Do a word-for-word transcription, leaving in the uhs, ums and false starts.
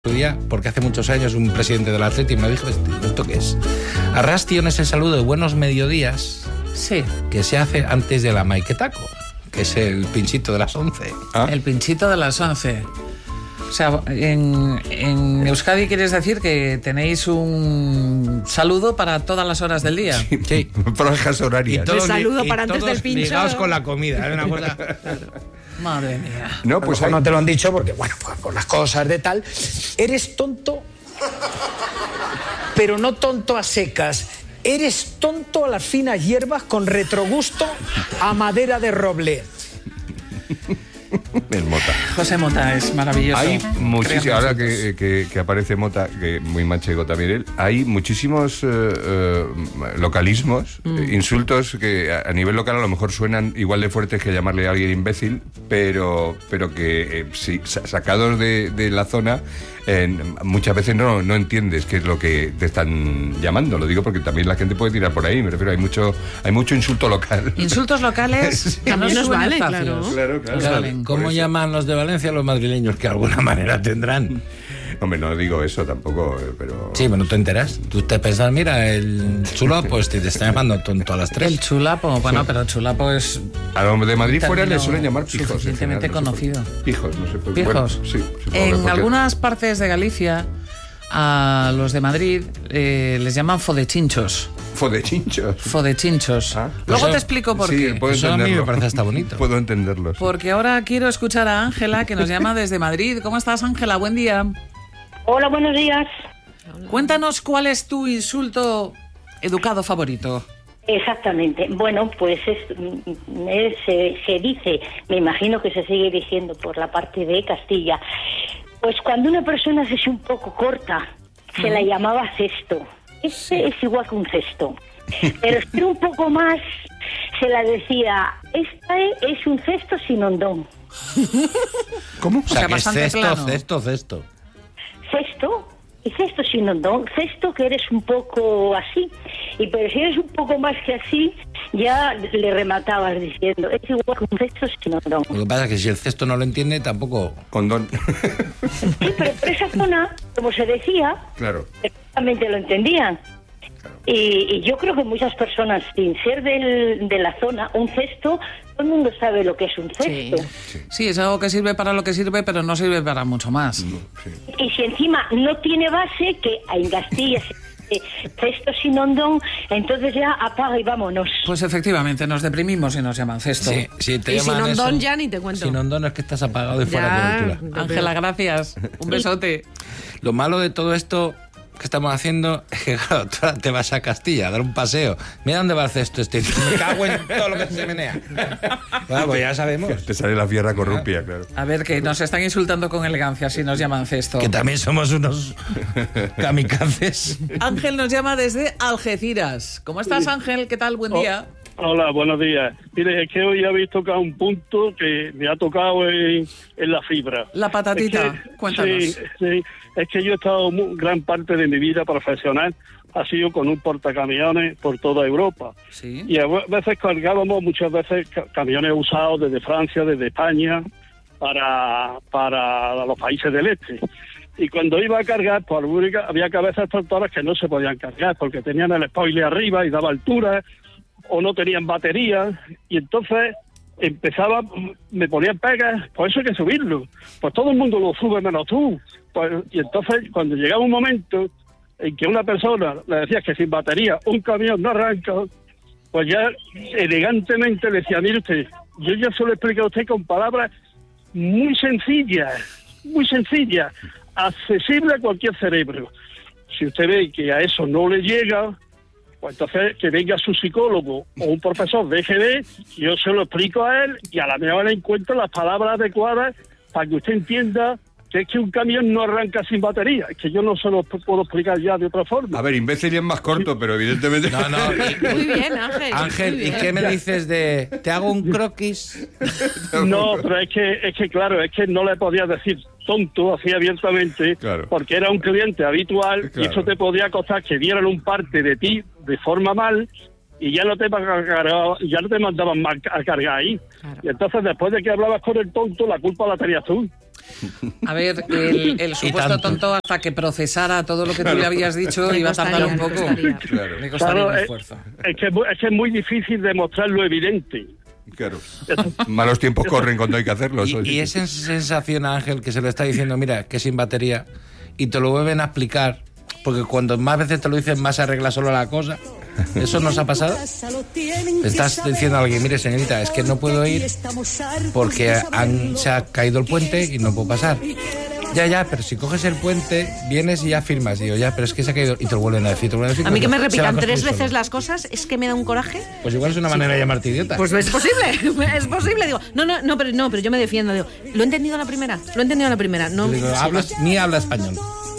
Día, porque hace muchos años un presidente del Atleti me dijo, ¿esto qué es? Arrastion es el saludo de buenos mediodías, sí, que se hace antes de la maiketako, que es el pinchito de las once. ¿Ah? El pinchito de las once. O sea, en, en Euskadi quieres decir que tenéis un saludo para todas las horas del día. Sí, sí. Franjas horarias. Y todos, saludo y para antes todos del pincho. ligados con la comida, es una cosa... Madre mía. No, pues hay... hay... no te lo han dicho porque, bueno, pues por las cosas de tal. Eres tonto, pero no tonto a secas. Eres tonto a las finas hierbas con retrogusto a madera de roble. El Mota. José Mota es maravilloso. Hay muchísimos, ahora que, nosotros. que, que aparece Mota, que muy manchego también él, hay muchísimos eh, eh, localismos, mm. eh, insultos que a, a nivel local a lo mejor suenan igual de fuertes que llamarle a alguien imbécil, pero, pero que eh, sí, sacados de, de la zona, eh, muchas veces no, no entiendes qué es lo que te están llamando. Lo digo porque también la gente puede tirar por ahí, me refiero, hay mucho, hay mucho insulto local. Insultos locales sí. También nos vale, claro. Claro, claro. claro. ¿Cómo llaman los de Valencia los madrileños? Que de alguna manera tendrán. Hombre, no digo eso tampoco, pero... Sí, bueno, te enteras. Tú te pensas, mira, el chulapo, pues te está llamando tonto a las tres. El chulapo, bueno, sí. Pero chulapo es... A los de Madrid fuera le suelen llamar pijos. Suficientemente en general, no conocido. Sé pijos, no sé por qué. ¿Pijos? Bueno, sí, sí, en porque... algunas partes de Galicia, a los de Madrid eh, les llaman fodechinchos. Fodechinchos. Fodechinchos. ¿Ah? Luego eso, te explico por sí, qué. Puedo eso entenderlo. A mí me parece hasta bonito. Puedo entenderlo. Sí. Porque ahora quiero escuchar a Ángela, que nos llama desde Madrid. ¿Cómo estás, Ángela? Buen día. Hola, buenos días. Cuéntanos cuál es tu insulto educado favorito. Exactamente. Bueno, pues es, es, se, se dice, me imagino que se sigue diciendo por la parte de Castilla, pues cuando una persona se hace un poco corta, se la llamaba cesto. Este es igual que un cesto. Pero si un poco más, se la decía, este es un cesto sin hondón. ¿Cómo? O sea, o sea que es cesto, plano. cesto, cesto. Cesto, y cesto sin hondón. Cesto que eres un poco así. Y pero si eres un poco más que así, ya le rematabas diciendo, es igual que un cesto sin hondón. Lo que pasa es que si el cesto no lo entiende, tampoco... Condón. Sí, pero por esa zona, como se decía, claro, perfectamente lo entendían. Claro. Y, y yo creo que muchas personas, sin ser del, de la zona, un cesto, todo el mundo sabe lo que es un cesto. Sí. Sí. sí, es algo que sirve para lo que sirve, pero no sirve para mucho más. No, sí. Y si encima no tiene base, que en Castilla se cesto sin hondón, entonces ya apaga y vámonos. Pues efectivamente, nos deprimimos y nos llaman cesto. Sí, sí, te y llaman sin hondón eso, ya ni te cuento. Sin hondón es que estás apagado de fuera de cultura. Ángela, gracias. Un besote. Lo malo de todo esto que estamos haciendo es que, claro, tú te vas a Castilla a dar un paseo. Mira dónde va el cesto este. Me cago en todo lo que se menea. Bueno, pues ya sabemos. Te sale la fierra corrupia, claro. A ver, que nos están insultando con elegancia si nos llaman cesto. Que también somos unos kamikazes. Ángel nos llama desde Algeciras. ¿Cómo estás, Ángel? ¿Qué tal? Buen día. Oh, hola, buenos días. Mire, es que hoy habéis tocado un punto que me ha tocado en, en la fibra. La patatita, es que, cuéntanos. Sí, sí, es que yo he estado muy, gran parte de mi vida profesional ha sido con un portacamiones por toda Europa. Sí. Y a veces cargábamos muchas veces camiones usados desde Francia, desde España, para, para los países del este. Y cuando iba a cargar, pues había cabezas tractoras que no se podían cargar porque tenían el spoiler arriba y daba altura, o no tenían batería, y entonces empezaba, me ponían pegas, pues eso hay que subirlo, pues todo el mundo lo sube menos tú, pues, y entonces cuando llegaba un momento en que una persona le decía que sin batería un camión no arranca, pues ya elegantemente le decía, mire usted, yo ya se lo he explicado a usted con palabras muy sencillas, muy sencillas, accesible a cualquier cerebro. Si usted ve que a eso no le llega, pues entonces que venga su psicólogo o un profesor de G D, yo se lo explico a él y a la mejor le encuentro las palabras adecuadas para que usted entienda que es que un camión no arranca sin batería. Es que yo no se lo puedo explicar ya de otra forma. A ver, imbécil es más corto, pero evidentemente... No, no. Muy bien, Ángel. Ángel, ¿y qué me dices de te hago un croquis? No, pero es que, es que claro, es que no le podía decir tonto así abiertamente, claro, porque era un cliente habitual, claro, y eso te podía costar que dieran un parte de ti de forma mal y ya no te ya no te mandaban más a cargar ahí. Claro. Y entonces después de que hablabas con el tonto, la culpa la tenías tú. A ver, el, el supuesto tonto, hasta que procesara todo lo que tú le habías dicho, Le iba a tardar un costaría, poco. le costaría. Claro. Le costaría Claro, un es, esfuerzo. es que, es muy- es que es muy difícil demostrar lo evidente. Claro. Malos tiempos corren cuando hay que hacerlo. Y, y esa sensación, Ángel, que se lo está diciendo, mira, que sin batería, y te lo vuelven a explicar, porque cuando más veces te lo dicen, más se arregla solo la cosa. ¿Eso nos ha pasado? Estás diciendo a alguien, mire, señorita, es que no puedo ir porque han, se ha caído el puente y no puedo pasar. Ya, ya, pero si coges el puente, vienes y ya firmas. Digo, ya, pero es que se ha caído. Y te lo vuelven a decir, te lo vuelven a decir. A mí que me Se va a repitan construir tres veces solo. las cosas es que me da un coraje. Pues igual es una manera de llamarte idiota. Pues es posible, es posible. Digo, no, no, no, pero no, pero yo me defiendo. Digo, lo he entendido a la primera, lo he entendido a la primera. No, Yo digo, sí, hablas, ni habla español.